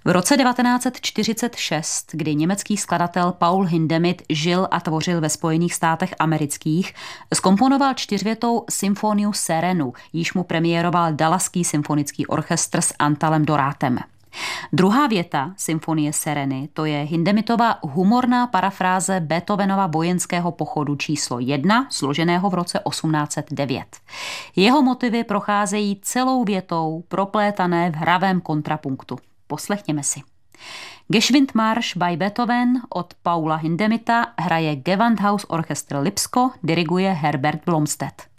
V roce 1946, kdy německý skladatel Paul Hindemith žil a tvořil ve Spojených státech amerických, zkomponoval čtyřvětou symfoniu Serenu, jíž mu premiéroval Dallaský symfonický orchestr s Antalem Dorátem. Druhá věta symfonie Sereny, to je Hindemithova humorná parafráze Beethovenova vojenského pochodu číslo 1, složeného v roce 1809. Jeho motivy procházejí celou větou, proplétané v hravém kontrapunktu. Poslechněme si. Geschwindmarsch by Beethoven od Paula Hindemitha hraje Gewandhaus Orchester Lipsko, diriguje Herbert Blomstedt.